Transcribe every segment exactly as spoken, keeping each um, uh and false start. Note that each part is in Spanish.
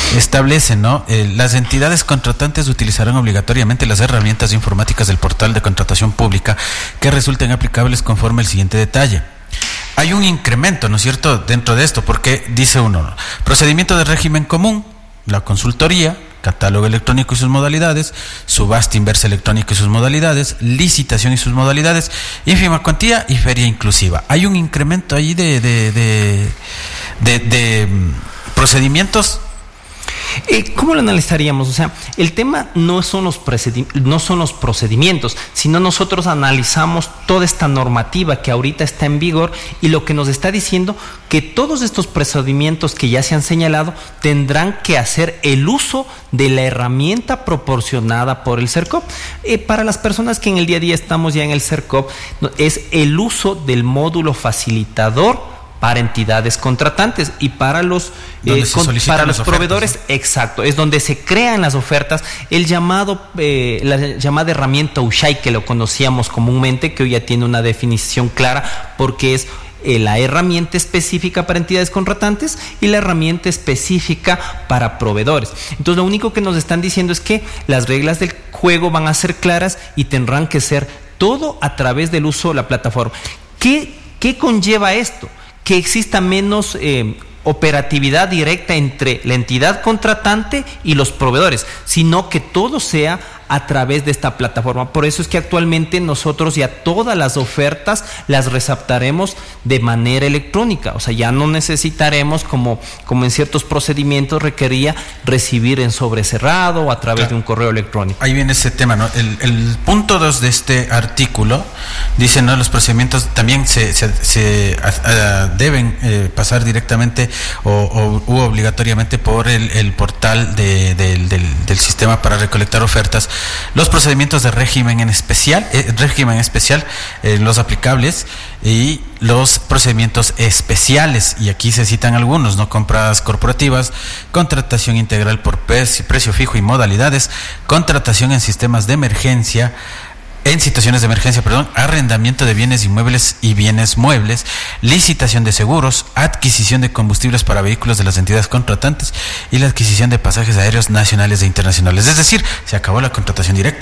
establece, ¿no? Eh, las entidades contratantes utilizarán obligatoriamente las herramientas informáticas del portal de contratación pública que resulten aplicables conforme el siguiente detalle. Hay un incremento, ¿no es cierto?, dentro de esto, porque dice uno, ¿no? Procedimiento de régimen común, la consultoría, catálogo electrónico y sus modalidades, subasta inversa electrónica y sus modalidades, licitación y sus modalidades, ínfima cuantía y feria inclusiva. Hay un incremento ahí de, de, de, de, de, de procedimientos. Eh, ¿Cómo lo analizaríamos? O sea, el tema no son los procedi- no son los procedimientos, sino nosotros analizamos toda esta normativa que ahorita está en vigor y lo que nos está diciendo que todos estos procedimientos que ya se han señalado tendrán que hacer el uso de la herramienta proporcionada por el CERCOP. Eh, para las personas que en el día a día estamos ya en el CERCOP, es el uso del módulo facilitador para entidades contratantes y para los eh, con, para los proveedores, ofertas, ¿no? Exacto, es donde se crean las ofertas, el llamado eh, la llamada herramienta U S H A I, que lo conocíamos comúnmente, que hoy ya tiene una definición clara, porque es eh, la herramienta específica para entidades contratantes y la herramienta específica para proveedores. Entonces, lo único que nos están diciendo es que las reglas del juego van a ser claras y tendrán que ser todo a través del uso de la plataforma. ¿Qué, qué conlleva esto? Que exista menos eh, operatividad directa entre la entidad contratante y los proveedores, sino que todo sea a través de esta plataforma. Por eso es que actualmente nosotros ya todas las ofertas las receptaremos de manera electrónica, o sea, ya no necesitaremos, como, como en ciertos procedimientos requería, recibir en sobre cerrado o a través claro. de un correo electrónico. Ahí viene ese tema, ¿no? El, el punto dos de este artículo dice, ¿no?, los procedimientos también se, se, se a, a, deben eh, pasar directamente o, o u obligatoriamente por el, el portal de, de, del, del sistema para recolectar ofertas. Los procedimientos de régimen en especial, eh, régimen especial, eh, los aplicables y los procedimientos especiales, y aquí se citan algunos, ¿no? Compras corporativas, contratación integral por precio, precio fijo y modalidades, contratación en sistemas de emergencia, en situaciones de emergencia, perdón, arrendamiento de bienes inmuebles y bienes muebles, licitación de seguros, adquisición de combustibles para vehículos de las entidades contratantes y la adquisición de pasajes aéreos nacionales e internacionales. Es decir, se acabó la contratación directa.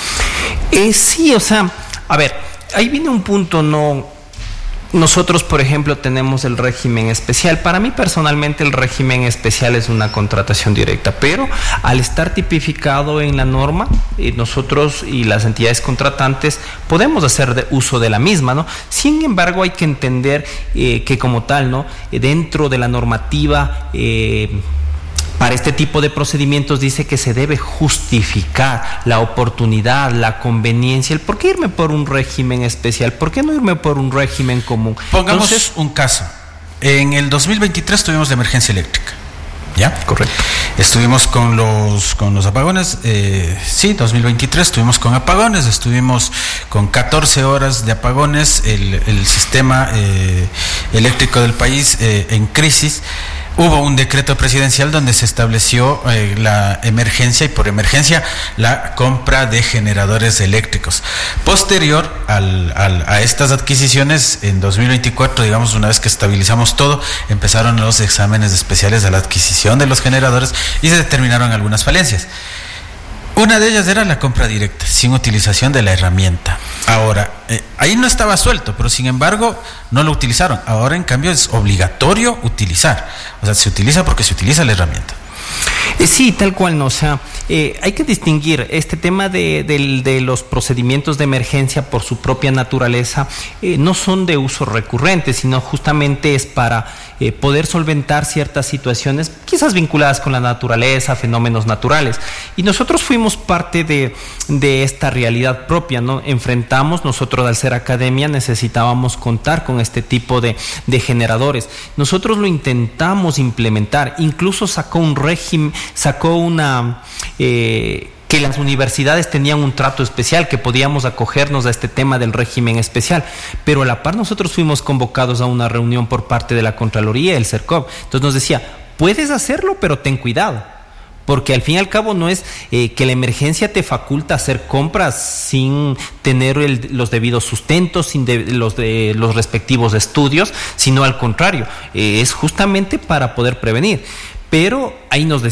Eh, sí, o sea, a ver, ahí viene un punto, no... Nosotros, por ejemplo, tenemos el régimen especial. Para mí, personalmente, el régimen especial es una contratación directa, pero al estar tipificado en la norma, eh, nosotros y las entidades contratantes podemos hacer de uso de la misma, ¿no? Sin embargo, hay que entender eh, que como tal, ¿no?, dentro de la normativa eh, para este tipo de procedimientos dice que se debe justificar la oportunidad, la conveniencia, el por qué irme por un régimen especial, por qué no irme por un régimen común. Pongamos Entonces, un caso. En el dos mil veintitrés tuvimos la emergencia eléctrica, ¿ya? Correcto. Estuvimos con los con los apagones, eh, sí, dos mil veintitrés estuvimos con apagones, estuvimos con catorce horas de apagones, el, el sistema eh, eléctrico del país eh, en crisis. Hubo un decreto presidencial donde se estableció eh, la emergencia y por emergencia la compra de generadores eléctricos. Posterior al, al, a estas adquisiciones, en dos mil veinticuatro, digamos, una vez que estabilizamos todo, empezaron los exámenes especiales a la adquisición de los generadores y se determinaron algunas falencias. Una de ellas era la compra directa, sin utilización de la herramienta. Ahora, eh, ahí no estaba suelto, pero sin embargo no lo utilizaron. Ahora, en cambio, es obligatorio utilizar. O sea, se utiliza porque se utiliza la herramienta. Eh, sí, tal cual, no, o sea, eh, hay que distinguir este tema de, de, de los procedimientos de emergencia por su propia naturaleza, eh, no son de uso recurrente, sino justamente es para eh, poder solventar ciertas situaciones, quizás vinculadas con la naturaleza, fenómenos naturales. Y nosotros fuimos parte de, de esta realidad propia, ¿no? Enfrentamos, nosotros al ser academia necesitábamos contar con este tipo de, de generadores. Nosotros lo intentamos implementar, incluso sacó un régimen, sacó una... Eh, que las universidades tenían un trato especial, que podíamos acogernos a este tema del régimen especial, pero a la par nosotros fuimos convocados a una reunión por parte de la Contraloría, el CERCOP. Entonces nos decía, puedes hacerlo, pero ten cuidado, porque al fin y al cabo no es eh, que la emergencia te faculta hacer compras sin tener el, los debidos sustentos, sin de, los, de, los respectivos estudios, sino al contrario, eh, es justamente para poder prevenir. Pero ahí nos, de,